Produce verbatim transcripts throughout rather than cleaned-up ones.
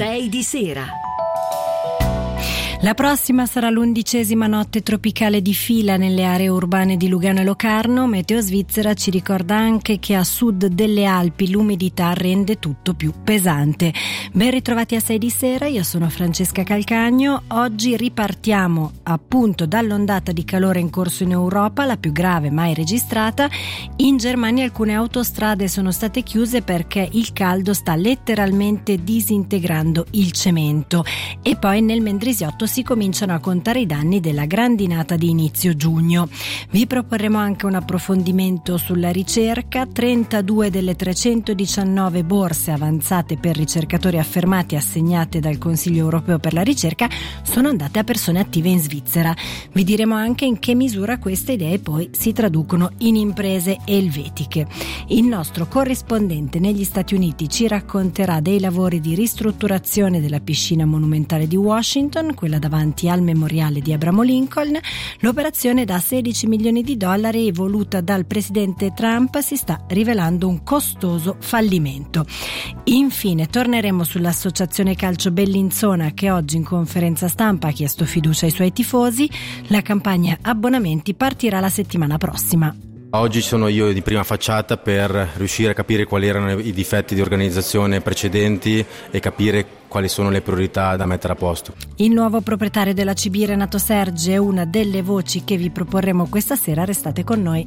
sei di sera. La prossima sarà l'undicesima notte tropicale di fila nelle aree urbane di Lugano e Locarno. Meteo Svizzera ci ricorda anche che a sud delle Alpi l'umidità rende tutto più pesante. Ben ritrovati a sei di sera, io sono Francesca Calcagno. Oggi ripartiamo appunto dall'ondata di calore in corso in Europa, la più grave mai registrata. In Germania alcune autostrade sono state chiuse perché il caldo sta letteralmente disintegrando il cemento. E poi nel Mendrisiotto si cominciano a contare i danni della grandinata di inizio giugno. Vi proporremo anche un approfondimento sulla ricerca. trentadue delle trecentodiciannove borse avanzate per ricercatori affermati assegnate dal Consiglio europeo per la ricerca sono andate a persone attive in Svizzera. Vi diremo anche in che misura queste idee poi si traducono in imprese elvetiche. Il nostro corrispondente negli Stati Uniti ci racconterà dei lavori di ristrutturazione della piscina monumentale di Washington, quella davanti al memoriale di Abramo Lincoln. L'operazione da sedici milioni di dollari voluta dal presidente Trump si sta rivelando un costoso fallimento. Infine torneremo sull'associazione calcio Bellinzona che oggi in conferenza stampa ha chiesto fiducia ai suoi tifosi. La campagna abbonamenti partirà la settimana prossima. Oggi sono io di prima facciata per riuscire a capire quali erano i difetti di organizzazione precedenti e capire quali sono le priorità da mettere a posto. Il nuovo proprietario della C B, Renato Sergi, è una delle voci che vi proporremo questa sera. Restate con noi.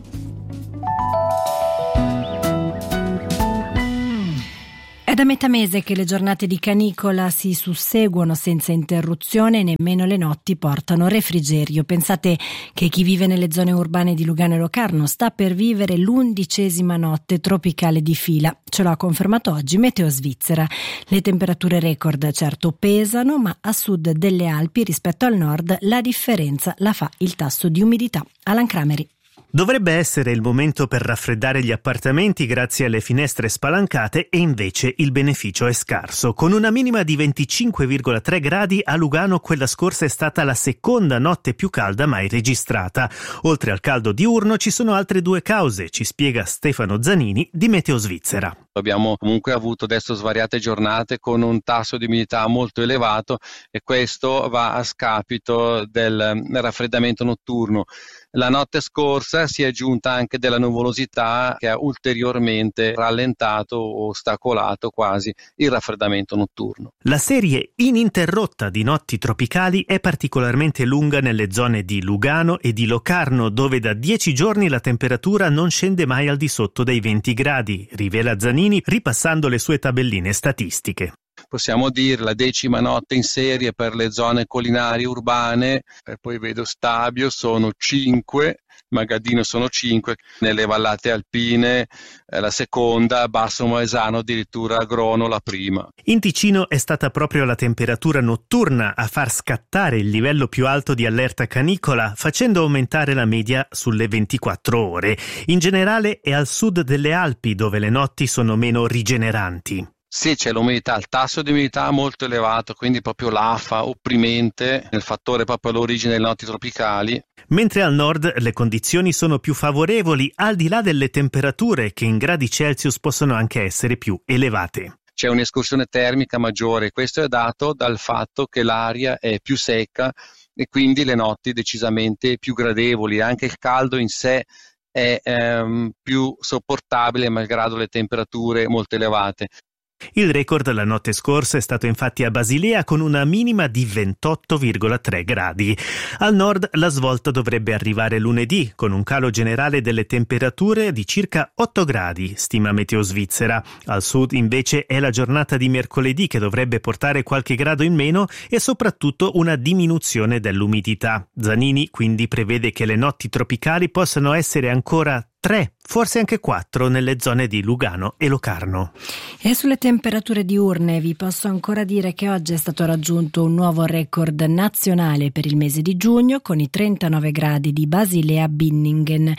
È da metà mese che le giornate di canicola si susseguono senza interruzione e nemmeno le notti portano refrigerio. Pensate che chi vive nelle zone urbane di Lugano e Locarno sta per vivere l'undicesima notte tropicale di fila. Ce l'ha confermato oggi Meteo Svizzera. Le temperature record certo pesano, ma a sud delle Alpi rispetto al nord la differenza la fa il tasso di umidità. Alan Crameri. Dovrebbe essere il momento per raffreddare gli appartamenti grazie alle finestre spalancate e invece il beneficio è scarso. Con una minima di venticinque virgola tre gradi a Lugano quella scorsa è stata la seconda notte più calda mai registrata. Oltre al caldo diurno ci sono altre due cause, ci spiega Stefano Zanini di Meteo Svizzera. Abbiamo comunque avuto adesso svariate giornate con un tasso di umidità molto elevato e questo va a scapito del raffreddamento notturno. La notte scorsa si è aggiunta anche della nuvolosità che ha ulteriormente rallentato o ostacolato quasi il raffreddamento notturno. La serie ininterrotta di notti tropicali è particolarmente lunga nelle zone di Lugano e di Locarno, dove da dieci giorni la temperatura non scende mai al di sotto dei venti gradi, rivela Zanini ripassando le sue tabelline statistiche. Possiamo dire la decima notte in serie per le zone collinari urbane, e poi vedo Stabio sono cinque, Magadino sono cinque, nelle vallate alpine eh, la seconda, Basso Moesano addirittura Agrono la prima. In Ticino è stata proprio la temperatura notturna a far scattare il livello più alto di allerta canicola, facendo aumentare la media sulle ventiquattro ore. In generale è al sud delle Alpi dove le notti sono meno rigeneranti. Sì, c'è l'umidità, il tasso di umidità molto elevato, quindi proprio l'afa opprimente, il fattore proprio all'origine delle notti tropicali. Mentre al nord le condizioni sono più favorevoli, al di là delle temperature che in gradi Celsius possono anche essere più elevate. C'è un'escursione termica maggiore, questo è dato dal fatto che l'aria è più secca e quindi le notti decisamente più gradevoli, anche il caldo in sé è ehm, più sopportabile malgrado le temperature molto elevate. Il record la notte scorsa è stato infatti a Basilea con una minima di ventotto virgola tre gradi. Al nord la svolta dovrebbe arrivare lunedì con un calo generale delle temperature di circa otto gradi, stima Meteo Svizzera. Al sud invece è la giornata di mercoledì che dovrebbe portare qualche grado in meno e soprattutto una diminuzione dell'umidità. Zanini quindi prevede che le notti tropicali possano essere ancora tre, forse anche quattro nelle zone di Lugano e Locarno. E sulle temperature diurne vi posso ancora dire che oggi è stato raggiunto un nuovo record nazionale per il mese di giugno con i trentanove gradi di Basilea Binningen.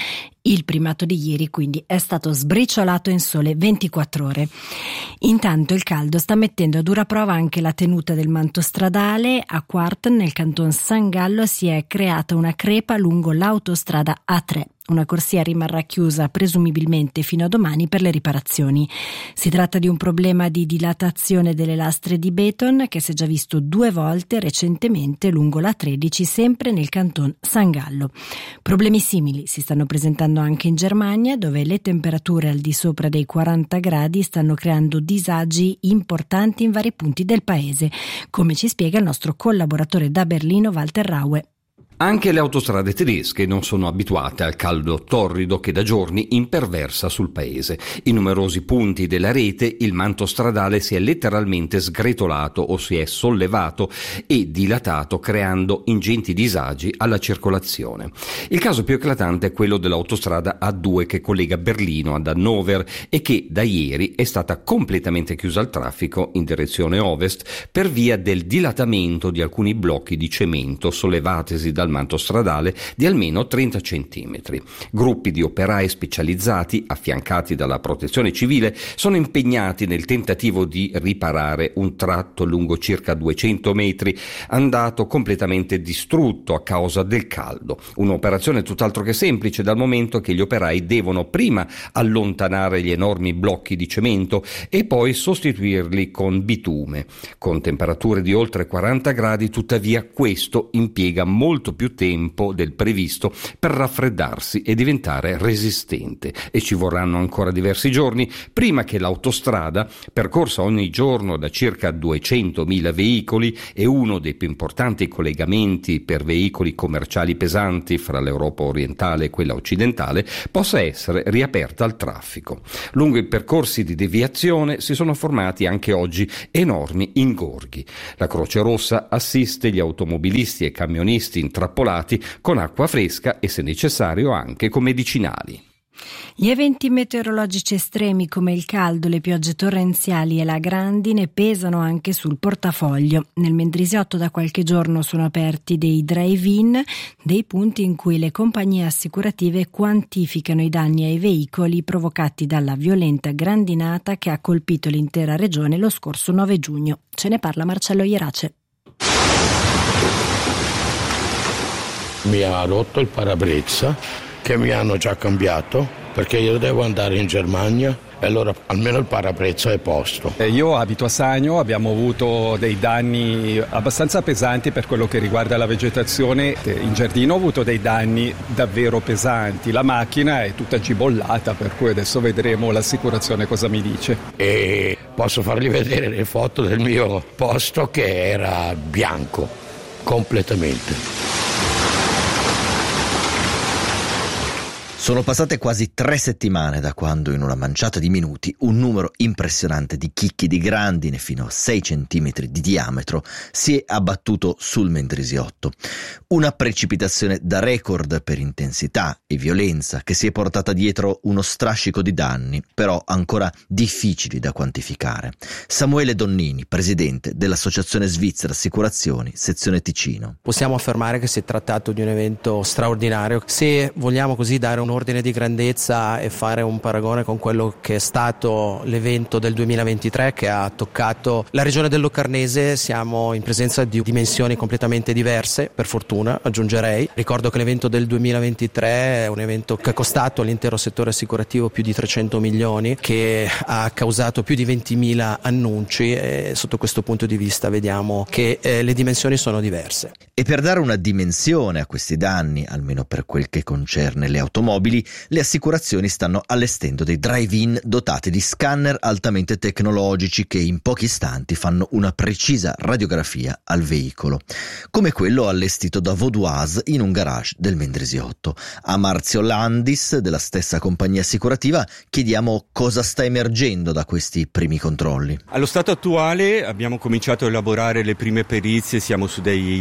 Il primato di ieri quindi è stato sbriciolato in sole ventiquattro ore. Intanto il caldo sta mettendo a dura prova anche la tenuta del manto stradale. A Quarten, nel canton San Gallo, si è creata una crepa lungo l'autostrada A tre. Una corsia rimarrà chiusa presumibilmente fino a domani per le riparazioni. Si tratta di un problema di dilatazione delle lastre di beton che si è già visto due volte recentemente lungo la tredici, sempre nel canton San Gallo. Problemi simili si stanno presentando anche in Germania, dove le temperature al di sopra dei quaranta gradi stanno creando disagi importanti in vari punti del paese, come ci spiega il nostro collaboratore da Berlino Walter Raue. Anche le autostrade tedesche non sono abituate al caldo torrido che da giorni imperversa sul paese. In numerosi punti della rete il manto stradale si è letteralmente sgretolato o si è sollevato e dilatato, creando ingenti disagi alla circolazione. Il caso più eclatante è quello dell'autostrada A due che collega Berlino ad Hannover e che da ieri è stata completamente chiusa al traffico in direzione ovest per via del dilatamento di alcuni blocchi di cemento sollevatesi dal manto stradale di almeno trenta centimetri. Gruppi di operai specializzati, affiancati dalla protezione civile, sono impegnati nel tentativo di riparare un tratto lungo circa duecento metri, andato completamente distrutto a causa del caldo. Un'operazione tutt'altro che semplice, dal momento che gli operai devono prima allontanare gli enormi blocchi di cemento e poi sostituirli con bitume. Con temperature di oltre quaranta gradi, tuttavia, questo impiega molto più tempo del previsto per raffreddarsi e diventare resistente, e ci vorranno ancora diversi giorni prima che l'autostrada, percorsa ogni giorno da circa duecentomila veicoli e uno dei più importanti collegamenti per veicoli commerciali pesanti fra l'Europa orientale e quella occidentale, possa essere riaperta al traffico. Lungo i percorsi di deviazione si sono formati anche oggi enormi ingorghi. La Croce Rossa assiste gli automobilisti e camionisti intrappolati con acqua fresca e, se necessario, anche con medicinali. Gli eventi meteorologici estremi come il caldo, le piogge torrenziali e la grandine pesano anche sul portafoglio. Nel Mendrisiotto da qualche giorno sono aperti dei drive-in, dei punti in cui le compagnie assicurative quantificano i danni ai veicoli provocati dalla violenta grandinata che ha colpito l'intera regione lo scorso nove giugno. Ce ne parla Marcello Ierace. Mi ha rotto il parabrezza, che mi hanno già cambiato, perché io devo andare in Germania e allora almeno il parabrezza è posto. Io abito a Sagno, abbiamo avuto dei danni abbastanza pesanti per quello che riguarda la vegetazione. In giardino ho avuto dei danni davvero pesanti, la macchina è tutta gibollata, per cui adesso vedremo l'assicurazione cosa mi dice. E posso fargli vedere le foto del mio posto che era bianco, completamente. Sono passate quasi tre settimane da quando, in una manciata di minuti, un numero impressionante di chicchi di grandine fino a sei centimetri di diametro si è abbattuto sul Mendrisiotto. Una precipitazione da record per intensità e violenza che si è portata dietro uno strascico di danni, però ancora difficili da quantificare. Samuele Donnini, presidente dell'Associazione Svizzera Assicurazioni, sezione Ticino. Possiamo affermare che si è trattato di un evento straordinario. Se vogliamo così dare un ordine di grandezza e fare un paragone con quello che è stato l'evento del duemilaventitré che ha toccato la regione del Locarnese, siamo in presenza di dimensioni completamente diverse, per fortuna aggiungerei. Ricordo che l'evento del duemilaventitré è un evento che ha costato all'intero settore assicurativo più di trecento milioni, che ha causato più di ventimila annunci, e sotto questo punto di vista vediamo che eh, le dimensioni sono diverse. E per dare una dimensione a questi danni, almeno per quel che concerne le automobili, le assicurazioni stanno allestendo dei drive-in dotati di scanner altamente tecnologici che in pochi istanti fanno una precisa radiografia al veicolo, come quello allestito da Vaudoise in un garage del Mendrisiotto. A Marzio Landis, della stessa compagnia assicurativa, chiediamo cosa sta emergendo da questi primi controlli. Allo stato attuale abbiamo cominciato a elaborare le prime perizie, siamo su dei danni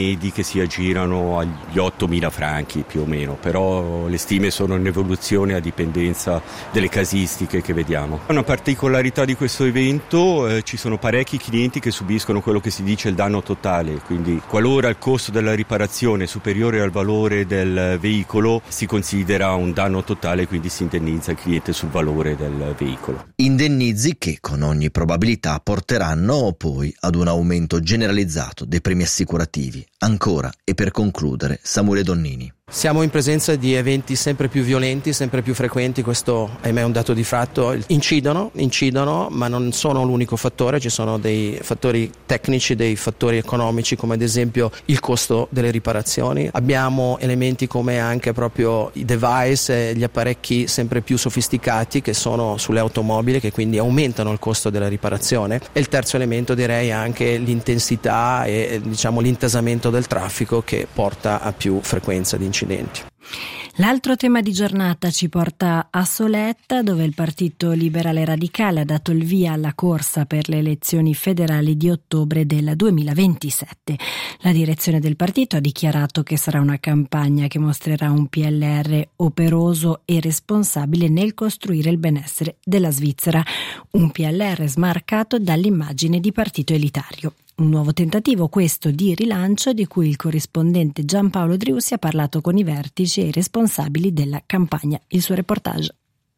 medi che si aggirano agli ottomila franchi più o meno, però le stime sono in evoluzione a dipendenza delle casistiche che vediamo. Una particolarità di questo evento, eh, ci sono parecchi clienti che subiscono quello che si dice il danno totale, quindi qualora il costo della riparazione è superiore al valore del veicolo si considera un danno totale, quindi si indennizza il cliente sul valore del veicolo. Indennizi che con ogni probabilità porteranno poi ad un aumento generalizzato dei premi assicurativi. Ancora, e per concludere, Samuele Donnini. Siamo in presenza di eventi sempre più violenti, sempre più frequenti, questo ahimè è un dato di fatto. Incidono, incidono, ma non sono l'unico fattore, ci sono dei fattori tecnici, dei fattori economici, come ad esempio il costo delle riparazioni. Abbiamo elementi come anche proprio i device, gli apparecchi sempre più sofisticati che sono sulle automobili, che quindi aumentano il costo della riparazione. E il terzo elemento direi anche l'intensità e diciamo l'intasamento del traffico che porta a più frequenza di incidenti. L'altro tema di giornata ci porta a Soletta, dove il Partito Liberale Radicale ha dato il via alla corsa per le elezioni federali di ottobre del duemilaventisette. La direzione del partito ha dichiarato che sarà una campagna che mostrerà un P L R operoso e responsabile nel costruire il benessere della Svizzera, un P L R smarcato dall'immagine di partito elitario. Un nuovo tentativo questo di rilancio di cui il corrispondente Giampaolo Driussi ha parlato con i vertici e i responsabili della campagna. Il suo reportage.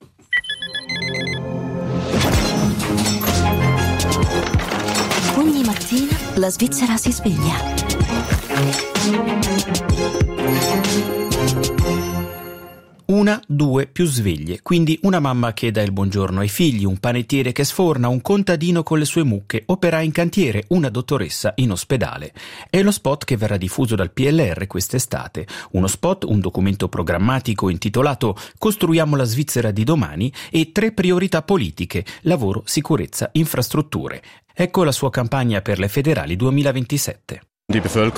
Ogni mattina la Svizzera si sveglia. Una, due, più sveglie, quindi una mamma che dà il buongiorno ai figli, un panettiere che sforna, un contadino con le sue mucche, operai in cantiere, una dottoressa in ospedale. È lo spot che verrà diffuso dal P L R quest'estate. Uno spot, un documento programmatico intitolato Costruiamo la Svizzera di domani e tre priorità politiche, lavoro, sicurezza, infrastrutture. Ecco la sua campagna per le federali duemilaventisette. Il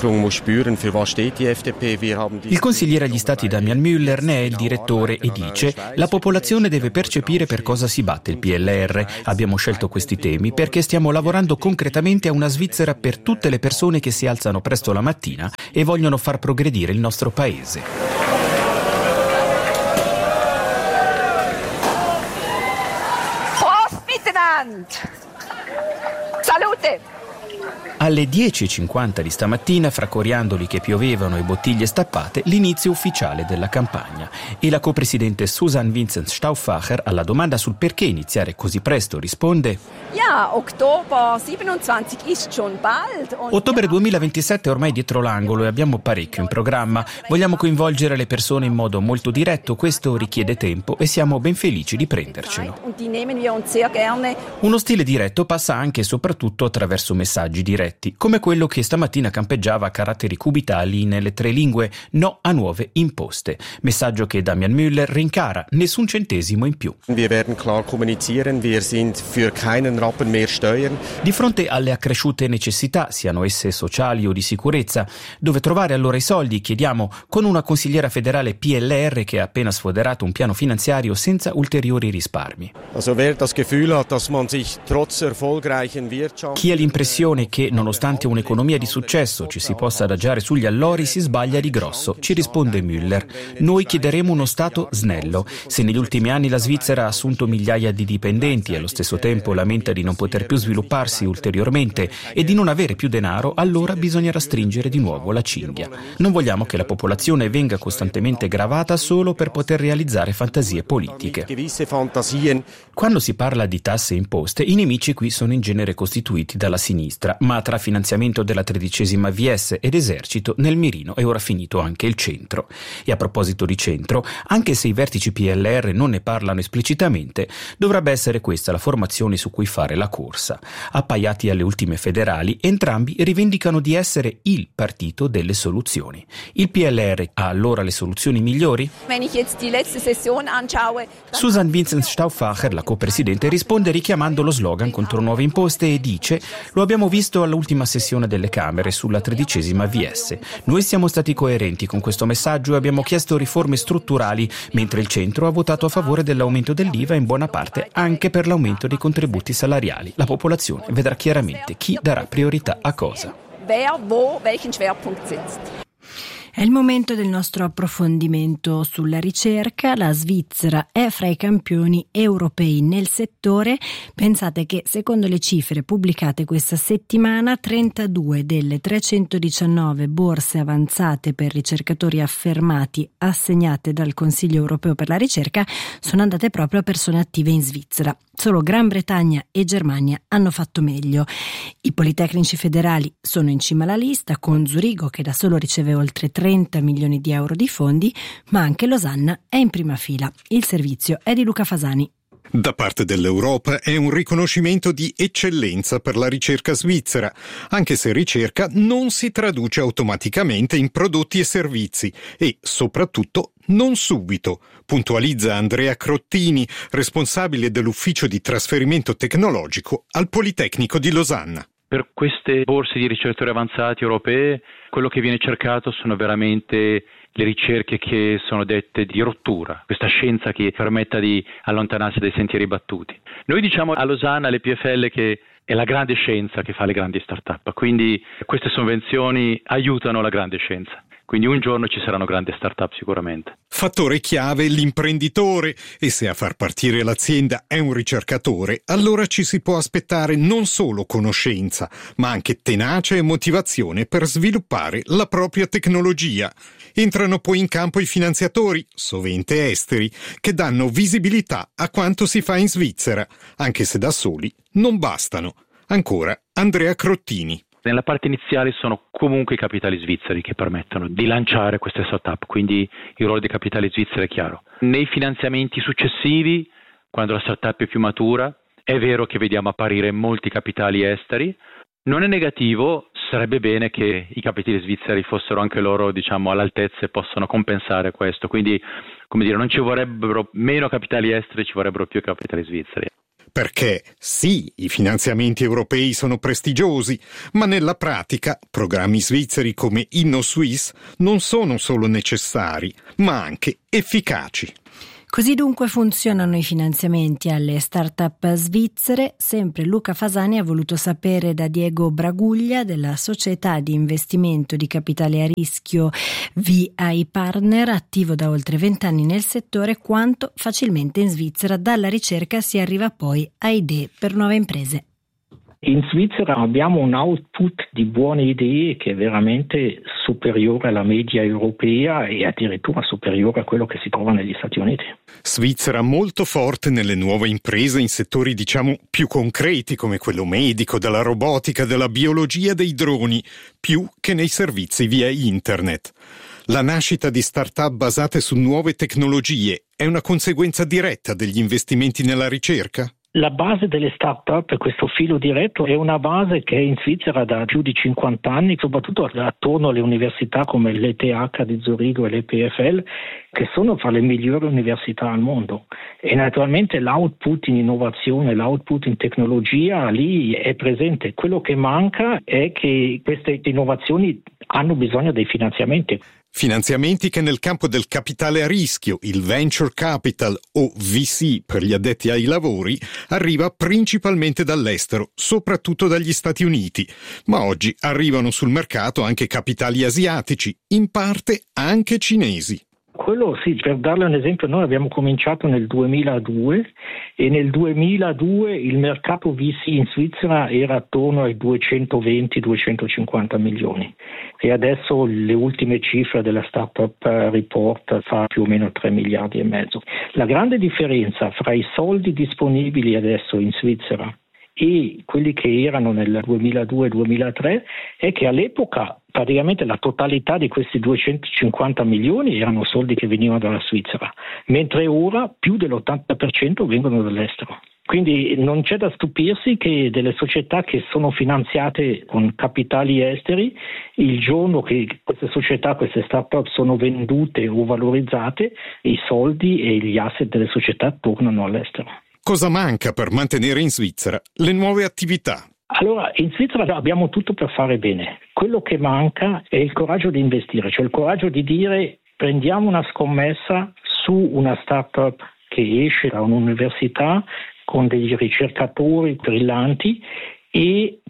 consigliere agli stati Damian Müller ne è il direttore e dice: la popolazione deve percepire per cosa si batte il P L R. Abbiamo scelto questi temi perché stiamo lavorando concretamente a una Svizzera per tutte le persone che si alzano presto la mattina e vogliono far progredire il nostro paese. Prost miteinander! Salute! Alle dieci e cinquanta di stamattina, fra coriandoli che piovevano e bottiglie stappate, l'inizio ufficiale della campagna. E la copresidente Susanne Vinzenz Stauffacher alla domanda sul perché iniziare così presto risponde: Ja, Oktober siebenundzwanzig ist schon bald. Ottobre duemilaventisette è ormai dietro l'angolo e abbiamo parecchio in programma. Vogliamo coinvolgere le persone in modo molto diretto, questo richiede tempo e siamo ben felici di prendercelo. Uno stile diretto passa anche e soprattutto attraverso messaggi diretti, come quello che stamattina campeggiava a caratteri cubitali nelle tre lingue: no a nuove imposte. Messaggio che Damian Müller rincara: nessun centesimo in più. Wir werden klar kommunizieren, wir sind für keinen Rappen mehr Steuern. Di fronte alle accresciute necessità, siano esse sociali o di sicurezza, dove trovare allora i soldi? Chiediamo con una consigliera federale P L R che ha appena sfoderato un piano finanziario senza ulteriori risparmi. Also wer das Gefühl hat, dass man sich trotz erfolgreichen Wirtschaft... Chi ha l'impressione che nonostante un'economia di successo ci si possa adagiare sugli allori si sbaglia di grosso, ci risponde Müller. Noi chiederemo uno Stato snello. Se negli ultimi anni la Svizzera ha assunto migliaia di dipendenti e allo stesso tempo lamenta di non poter più svilupparsi ulteriormente e di non avere più denaro, allora bisognerà stringere di nuovo la cinghia. Non vogliamo che la popolazione venga costantemente gravata solo per poter realizzare fantasie politiche. Quando si parla di tasse e imposte, i nemici qui sono in genere costituiti dalla sinistra, ma tra finanziamento della tredicesima V S ed esercito nel mirino è ora finito anche il centro. E a proposito di centro, anche se i vertici P L R non ne parlano esplicitamente, dovrebbe essere questa la formazione su cui fare la corsa. Appaiati alle ultime federali, entrambi rivendicano di essere il partito delle soluzioni. Il P L R ha allora le soluzioni migliori? Susanne Vinzenz Stauffacher, la copresidente, risponde richiamando lo slogan contro nuove imposte e dice: lo abbiamo visto all'ultima sessione delle Camere sulla tredicesima V S. Noi siamo stati coerenti con questo messaggio e abbiamo chiesto riforme strutturali, mentre il centro ha votato a favore dell'aumento dell'I V A e in buona parte anche per l'aumento dei contributi salariali. La popolazione vedrà chiaramente chi darà priorità a cosa. wer wo welchen Schwerpunkt setzt. È il momento del nostro approfondimento sulla ricerca. La Svizzera è fra i campioni europei nel settore. Pensate che secondo le cifre pubblicate questa settimana, trentadue delle trecentodiciannove borse avanzate per ricercatori affermati assegnate dal Consiglio europeo per la ricerca sono andate proprio a persone attive in Svizzera. Solo Gran Bretagna e Germania hanno fatto meglio. I Politecnici federali sono in cima alla lista, con Zurigo che da solo riceve oltre trenta milioni di euro di fondi, ma anche Losanna è in prima fila. Il servizio è di Luca Fasani. Da parte dell'Europa è un riconoscimento di eccellenza per la ricerca svizzera, anche se ricerca non si traduce automaticamente in prodotti e servizi e, soprattutto, non subito, puntualizza Andrea Crottini, responsabile dell'ufficio di trasferimento tecnologico al Politecnico di Losanna. Per queste borse di ricercatori avanzati europee, quello che viene cercato sono veramente le ricerche che sono dette di rottura, questa scienza che permetta di allontanarsi dai sentieri battuti. Noi diciamo a Losanna, alle P F L, che è la grande scienza che fa le grandi start-up, quindi queste sovvenzioni aiutano la grande scienza. Quindi un giorno ci saranno grandi start-up sicuramente. Fattore chiave l'imprenditore, e se a far partire l'azienda è un ricercatore, allora ci si può aspettare non solo conoscenza, ma anche tenacia e motivazione per sviluppare la propria tecnologia. Entrano poi in campo i finanziatori, sovente esteri, che danno visibilità a quanto si fa in Svizzera, anche se da soli non bastano. Ancora Andrea Crottini. Nella parte iniziale sono comunque i capitali svizzeri che permettono di lanciare queste start-up, quindi il ruolo dei capitali svizzeri è chiaro. Nei finanziamenti successivi, quando la start-up è più matura, è vero che vediamo apparire molti capitali esteri. Non è negativo, sarebbe bene che i capitali svizzeri fossero anche loro, diciamo, all'altezza e possano compensare questo. Quindi, come dire, non ci vorrebbero meno capitali esteri, ci vorrebbero più capitali svizzeri. Perché sì, i finanziamenti europei sono prestigiosi, ma nella pratica programmi svizzeri come InnoSwiss non sono solo necessari, ma anche efficaci. Così dunque funzionano i finanziamenti alle start-up svizzere. Sempre Luca Fasani ha voluto sapere da Diego Braguglia della società di investimento di capitale a rischio V I Partner, attivo da oltre vent'anni nel settore, quanto facilmente in Svizzera dalla ricerca si arriva poi a idee per nuove imprese. In Svizzera abbiamo un output di buone idee che è veramente superiore alla media europea e addirittura superiore a quello che si trova negli Stati Uniti. Svizzera molto forte nelle nuove imprese in settori diciamo più concreti come quello medico, della robotica, della biologia, dei droni, più che nei servizi via internet. La nascita di start-up basate su nuove tecnologie è una conseguenza diretta degli investimenti nella ricerca? La base delle start-up, questo filo diretto, è una base che è in Svizzera da più di cinquanta anni, soprattutto attorno alle università come l'E T H di Zurigo e l'E P F L, che sono fra le migliori università al mondo. E naturalmente l'output in innovazione, l'output in tecnologia lì è presente. Quello che manca è che queste innovazioni hanno bisogno dei finanziamenti. Finanziamenti che nel campo del capitale a rischio, il venture capital o V C per gli addetti ai lavori, arriva principalmente dall'estero, soprattutto dagli Stati Uniti. Ma oggi arrivano sul mercato anche capitali asiatici, in parte anche cinesi. Quello sì, per darle un esempio, noi abbiamo cominciato nel duemiladue e nel duemiladue il mercato V C in Svizzera era attorno ai duecentoventi duecentocinquanta milioni e adesso le ultime cifre della Startup Report fa più o meno tre miliardi e mezzo. La grande differenza fra i soldi disponibili adesso in Svizzera e quelli che erano nel duemiladue duemilatré è che all'epoca praticamente la totalità di questi duecentocinquanta milioni erano soldi che venivano dalla Svizzera, mentre ora più dell'ottanta per cento vengono dall'estero. Quindi non c'è da stupirsi che delle società che sono finanziate con capitali esteri, il giorno che queste società, queste start-up sono vendute o valorizzate, i soldi e gli asset delle società tornano all'estero. Cosa manca per mantenere in Svizzera le nuove attività? Allora, in Svizzera abbiamo tutto per fare bene. Quello che manca è il coraggio di investire, cioè il coraggio di dire prendiamo una scommessa su una startup che esce da un'università con dei ricercatori brillanti e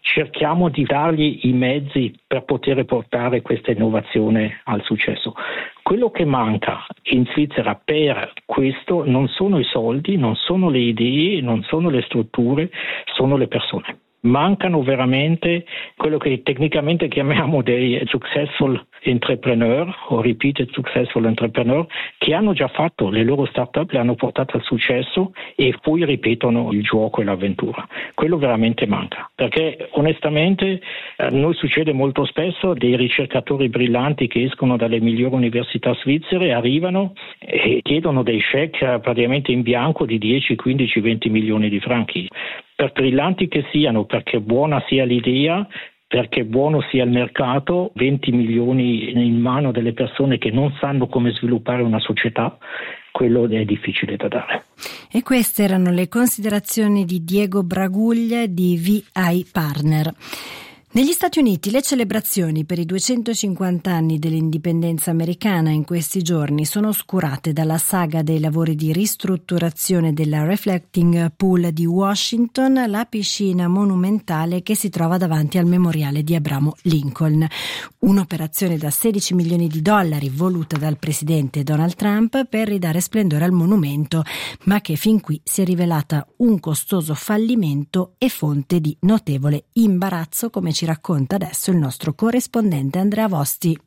cerchiamo di dargli i mezzi per poter portare questa innovazione al successo. Quello che manca in Svizzera per questo non sono i soldi, non sono le idee, non sono le strutture, sono le persone. Mancano veramente quello che tecnicamente chiamiamo dei successful entrepreneur o repeated successful entrepreneur, che hanno già fatto le loro start-up, le hanno portate al successo e poi ripetono il gioco e l'avventura. Quello veramente manca, perché onestamente a noi succede molto spesso dei ricercatori brillanti che escono dalle migliori università svizzere, arrivano e chiedono dei check praticamente in bianco di dieci, quindici, venti milioni di franchi. Per brillanti che siano, perché buona sia l'idea, perché buono sia il mercato, venti milioni in mano delle persone che non sanno come sviluppare una società, quello è difficile da dare. E queste erano le considerazioni di Diego Braguglia di V I Partner. Negli Stati Uniti le celebrazioni per i duecentocinquanta anni dell'indipendenza americana in questi giorni sono oscurate dalla saga dei lavori di ristrutturazione della Reflecting Pool di Washington, la piscina monumentale che si trova davanti al memoriale di Abramo Lincoln. Un'operazione da sedici milioni di dollari voluta dal presidente Donald Trump per ridare splendore al monumento, ma che fin qui si è rivelata un costoso fallimento e fonte di notevole imbarazzo, come ci racconta adesso il nostro corrispondente Andrea Vosti.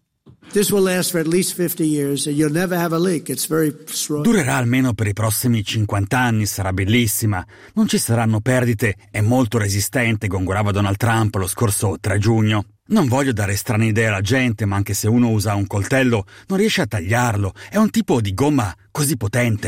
Durerà almeno per i prossimi cinquanta anni, sarà bellissima, non ci saranno perdite, è molto resistente, gongolava Donald Trump lo scorso tre giugno. Non voglio dare strane idee alla gente, ma anche se uno usa un coltello non riesce a tagliarlo, è un tipo di gomma così potente.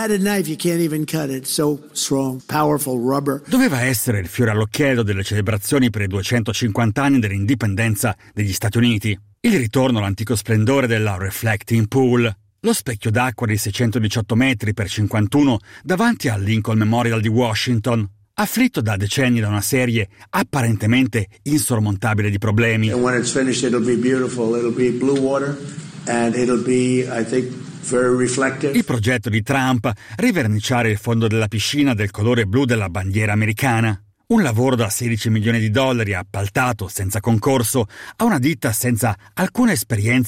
Doveva essere il fiore all'occhiello delle celebrazioni per i duecentocinquanta anni dell'indipendenza degli Stati Uniti. Il ritorno all'antico splendore della Reflecting Pool, lo specchio d'acqua di seicentodiciotto metri per cinquantuno davanti al Lincoln Memorial di Washington, afflitto da decenni da una serie apparentemente insormontabile di problemi. And when it's finished, it'll be beautiful. It'll be blue water and it'll be, I think, very reflective. Il progetto di Trump, riverniciare il fondo della piscina del colore blu della bandiera americana. Un lavoro da sedici milioni di dollari appaltato senza concorso a una ditta senza alcuna esperienza